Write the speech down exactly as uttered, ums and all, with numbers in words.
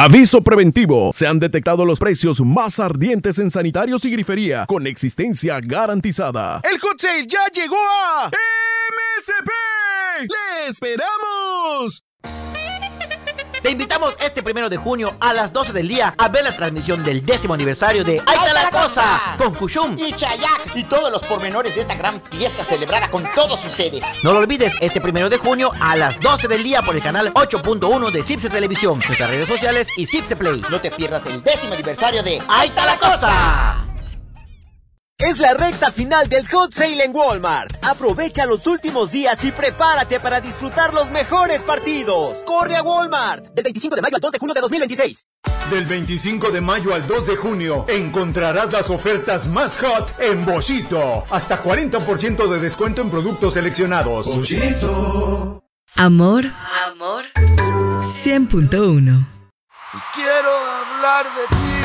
Aviso preventivo. Se han detectado los precios más ardientes en sanitarios y grifería con existencia garantizada. ¡El Hot Sale ya llegó a M S P! ¡Le esperamos! Te invitamos este primero de junio a las doce del día a ver la transmisión del décimo aniversario de Ahí está la cosa, con Kushum y Chayak y todos los pormenores de esta gran fiesta celebrada con todos ustedes. No lo olvides, este primero de junio a las doce del día por el canal ocho punto uno de Cipse Televisión, nuestras redes sociales y Cipse Play. No te pierdas el décimo aniversario de Ahí está la cosa. Es la recta final del Hot Sale en Walmart. Aprovecha los últimos días y prepárate para disfrutar los mejores partidos. ¡Corre a Walmart! Del veinticinco de mayo al dos de junio de dos mil veintiséis. Del veinticinco de mayo al dos de junio encontrarás las ofertas más hot en Boschito. Hasta cuarenta por ciento de descuento en productos seleccionados. Boschito. Amor. Amor. cien punto uno. Quiero hablar de ti.